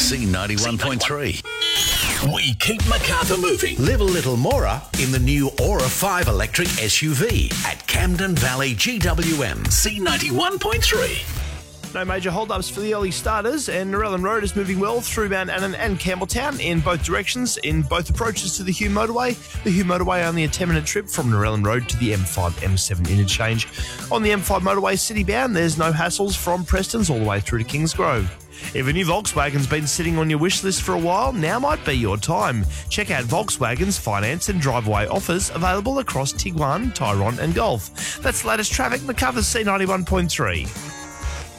C91.3. We keep Macarthur moving. Live a little more in the new Aura 5 electric SUV at Camden Valley GWM. C91.3. No major hold-ups for the early starters, and Narellan Road is moving well through Mount Annan and Campbelltown in both directions, in both approaches to the Hume Motorway. The Hume Motorway only a 10-minute trip from Narellan Road to the M5-M7 interchange. On the M5 motorway city-bound, there's no hassles from Prestons all the way through to Kingsgrove. If a new Volkswagen's been sitting on your wish list for a while, now might be your time. Check out Volkswagen's finance and drive-away offers available across Tiguan, Tyrone and Golf. That's the latest traffic. Macarthur's C91.3.